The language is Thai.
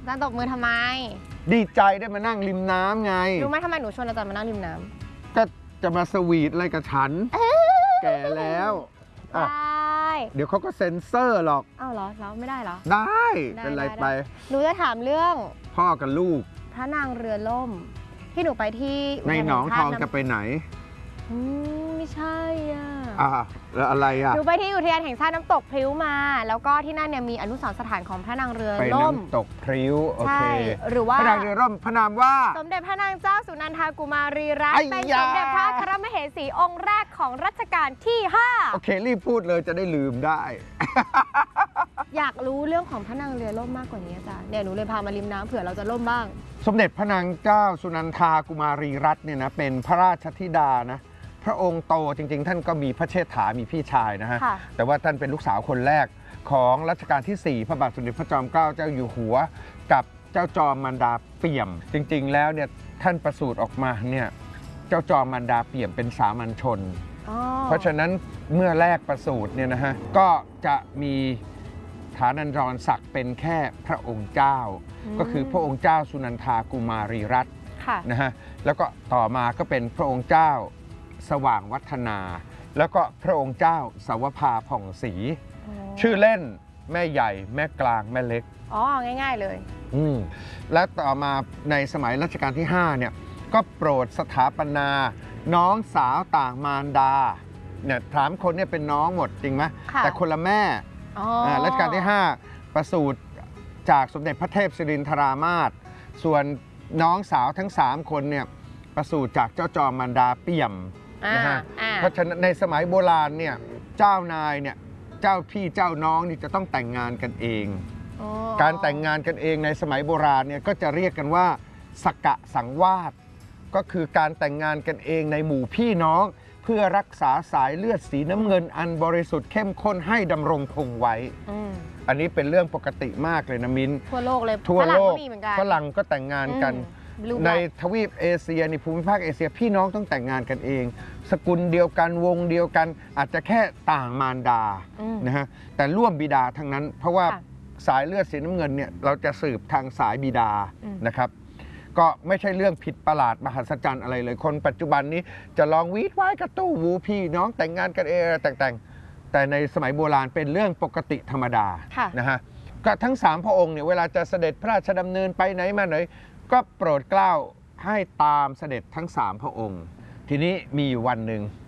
อาจารย์ตบมือทำไมดีใจได้มานั่งริมน้ำไงรู้ไหมทำไมหนูชวนอาจารย์มานั่งริมน้ำก็จะมาสวีทอะไรกับฉันแก่แล้วได้เดี๋ยวเขาก็เซ็นเซอร์หรอกอ้าวเหรอไม่ได้เหรอได้เป็นไรไปหนูจะถามเรื่องพ่อกับลูกพระนางเรือล่มที่หนูไปที่ในหนองทองจะไปไหนไม่ใช่แล้วอะไรหนูไปที่อุทยานแห่งชาติน้ำตกพริ้วมาแล้วก็ที่นั่นเนี่ยมีอนุสรณ์สถานของพระนางเรือล่มไปน้ำตกพริ้วโอเคหรือว่าพระนางเรือล่มพระนามว่าสมเด็จพระนางเจ้าสุนันทากุมารีรัตน์เป็นสมเด็จพระอัครมเหสีองค์แรกของรัชกาลที่5 โอเครีบพูดเลยจะได้ลืมได้อยากรู้เรื่องของพระนางเรือล่มมากกว่านี้จ้ะเนี่ยหนูเลยพามาริมน้ำเผื่อเราจะล่มบ้างสมเด็จพระนางเจ้าสุนันทากุมารีรัตน์เนี่ยนะเป็นพระราชธิดานะพระองค์โตจริงๆท่านก็มีพระเชษฐามีพี่ชายนะฮะแต่ว่าท่านเป็นลูกสาวคนแรกของรัชกาลที่4พระบาทสมเด็จพระจอมเกล้าเจ้าอยู่หัวกับเจ้าจอมมารดาเปี่ยมจริงๆแล้วเนี่ยท่านประสูติออกมาเนี่ยเจ้าจอมมารดาเปี่ยมเป็นสามัญชนเพราะฉะนั้นเมื่อแรกประสูติเนี่ยนะฮะก็จะมีฐานันดรศักดิ์เป็นแค่พระองค์เจ้าก็คือพระองค์เจ้าสุนันทากุมารีรัตน์นะฮะแล้วก็ต่อมาก็เป็นพระองค์เจ้าสว่างวัฒนาแล้วก็พระองค์เจ้าสวภาผ่องศรีชื่อเล่นแม่ใหญ่แม่กลางแม่เล็กง่ายๆเลยและต่อมาในสมัยรัชกาลที่5เนี่ยก็โปรดสถาปนาน้องสาวต่างมารดาเนี่ย3คนเนี่ยเป็นน้องหมดจริงไหมแต่คนละแม่รัชกาลที่5ประสูติจากสมเด็จพระเทพศิรินทรามาสส่วนน้องสาวทั้ง3คนเนี่ยประสูติจากเจ้าจอมมารดาเปี่ยมนะฮะเพราะฉะนั้นในสมัยโบราณเนี่ยเจ้านายเนี่ยเจ้าพี่เจ้าน้องนี่จะต้องแต่งงานกันเองการแต่งงานกันเองในสมัยโบราณเนี่ยก็จะเรียกกันว่าสกะสังวาสก็คือการแต่งงานกันเองในหมู่พี่น้องเพื่อรักษาสายเลือดสีน้ำเงินอันบริสุทธิ์เข้มข้นให้ดำรงคงไว้อันนี้เป็นเรื่องปกติมากเลยนะมิ้นทั่วโลกเลยทั่วโลกฝรั่งก็แต่งงานกันในทวีปเอเชียในภูมิภาคเอเชียพี่น้องต้องแต่งงานกันเองสกุลเดียวกันวงเดียวกันอาจจะแค่ต่างมารดานะฮะแต่ร่วมบิดาทั้งนั้นเพราะว่าสายเลือดสีน้ำเงินเนี่ยเราจะสืบทางสายบิดานะครับก็ไม่ใช่เรื่องผิดประหลาดมหัศจรรย์อะไรเลยคนปัจจุบันนี้จะลองวีดว้ายกระตู้วูพี่น้องแต่งงานกันเองแต่ในสมัยโบราณเป็นเรื่องปกติธรรมดานะฮะก็ทั้ง3พระองค์เนี่ยเวลาจะเสด็จพระราชดำเนินไปไหนมาไหนก็โปรดเกล้าให้ตามเสด็จทั้ง3พระองค์ทีนี้มีอยู่วันหนึ่ง